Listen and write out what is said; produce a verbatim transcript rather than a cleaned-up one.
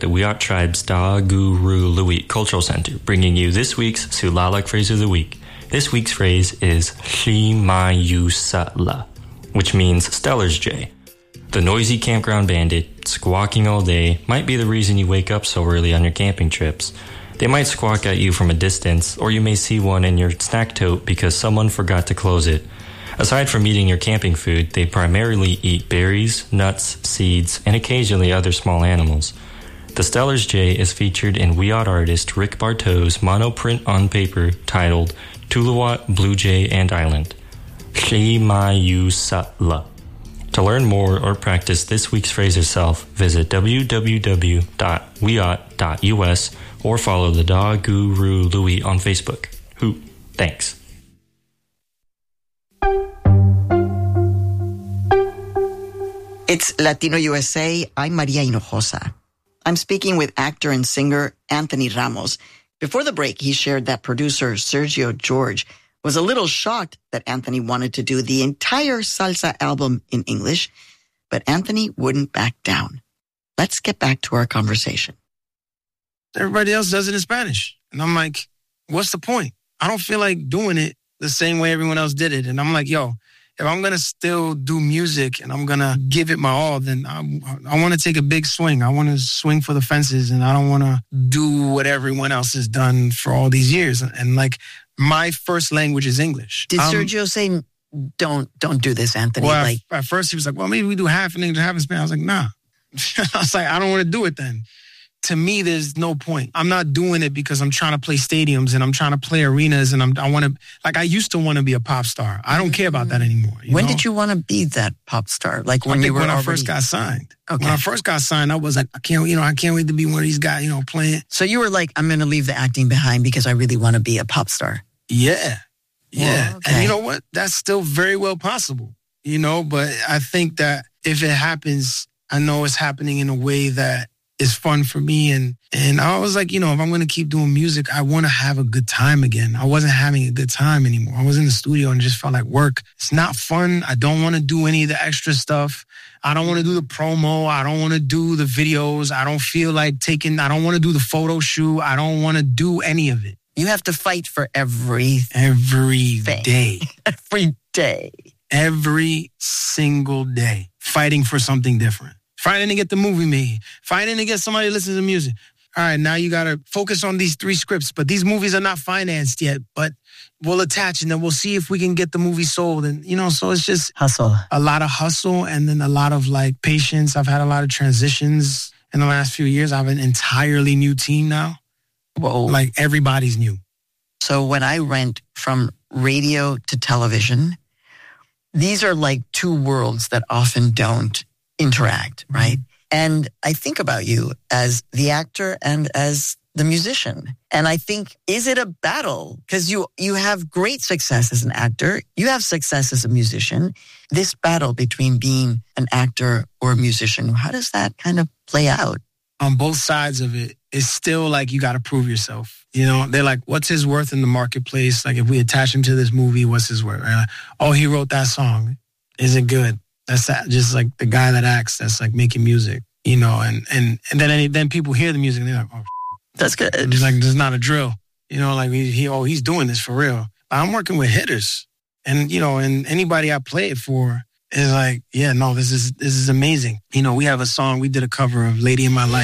the Wiyot Tribe's Da Guru Louie Cultural Center, bringing you this week's Sulalak phrase of the week. This week's phrase is Shimayusala, which means Stellar's Jay. The noisy campground bandit, squawking all day, might be the reason you wake up so early on your camping trips. They might squawk at you from a distance, or you may see one in your snack tote because someone forgot to close it. Aside from eating your camping food, they primarily eat berries, nuts, seeds, and occasionally other small animals. The Stellar's Jay is featured in Wiyot artist Rick Bartow's monoprint on paper titled Tuluwat, Blue Jay, and Island. Shimayusala. To learn more or practice this week's phrase yourself, visit w w w dot wiyot dot u s or follow the Da Guru Louie on Facebook. Who? Thanks. It's Latino U S A. I'm Maria Hinojosa. I'm speaking with actor and singer Anthony Ramos. Before the break, he shared that producer Sergio George was a little shocked that Anthony wanted to do the entire salsa album in English, but Anthony wouldn't back down. Let's get back to our conversation. Everybody else does it in Spanish. And I'm like, what's the point? I don't feel like doing it the same way everyone else did it. And I'm like, yo, if I'm going to still do music and I'm going to give it my all, then I, I want to take a big swing. I want to swing for the fences, and I don't want to do what everyone else has done for all these years. And, and like, my first language is English. Did um, Sergio say, don't don't do this, Anthony? Well, like, at, at first he was like, well, maybe we do half in English, half in Spanish. I was like, nah. I was like, I don't want to do it then. To me, there's no point. I'm not doing it because I'm trying to play stadiums and I'm trying to play arenas, and I'm, I want to, like, I used to want to be a pop star. I don't care about that anymore. When know? did you want to be that pop star? Like when I think you were when already... I first got signed. Okay. When I first got signed, I was like, I can't, you know, I can't wait to be one of these guys, you know, playing. So you were like, I'm going to leave the acting behind because I really want to be a pop star. Yeah. Yeah. Oh, okay. And you know what? That's still very well possible, you know, but I think that if it happens, I know it's happening in a way that is fun for me. And, and I was like, you know, if I'm going to keep doing music, I want to have a good time again. I wasn't having a good time anymore. I was in the studio and it just felt like work. It's not fun. I don't want to do any of the extra stuff. I don't want to do the promo. I don't want to do the videos. I don't feel like taking, I don't want to do the photo shoot. I don't want to do any of it. You have to fight for every Every thing. day. Every day. Every single day. Fighting for something different. Fighting to get the movie made. Fighting to get somebody to listen to music. All right, now you got to focus on these three scripts, but these movies are not financed yet, but we'll attach and then we'll see if we can get the movie sold. And, you know, so it's just hustle. A lot of hustle and then a lot of like patience. I've had a lot of transitions in the last few years. I have an entirely new team now. Whoa. Like everybody's new. So when I went from radio to television, these are like two worlds that often don't interact, right? Mm-hmm. And I think about you as the actor and as the musician. And I think, is it a battle? Because you, you have great success as an actor. You have success as a musician. This battle between being an actor or a musician, how does that kind of play out? On both sides of it, it's still like you got to prove yourself. You know, they're like, what's his worth in the marketplace? Like if we attach him to this movie, what's his worth? Like, oh, he wrote that song. Is it good? That's just like the guy that acts, that's like making music, you know, and, and, and then then people hear the music and they're like, oh, that's good. It's like, there's not a drill, you know, like he, he, oh, he's doing this for real. I'm working with hitters and, you know, and anybody I play it for is like, yeah, no, this is, this is amazing. You know, we have a song, we did a cover of Lady in My Life.